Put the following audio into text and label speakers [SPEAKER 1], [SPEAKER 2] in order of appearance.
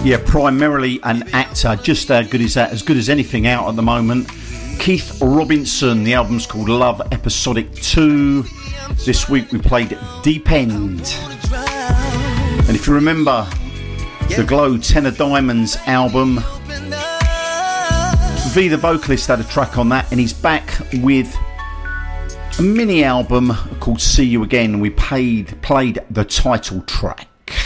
[SPEAKER 1] Yeah, primarily an actor. Just how good is that? As good as anything out at the moment. Keith Robinson. The album's called Love Episodic 2. This week we played Deep End. And if you remember the Glow Ten of Diamonds album, V the vocalist had a track on that, and he's back with a mini album called See You Again. We played the title track.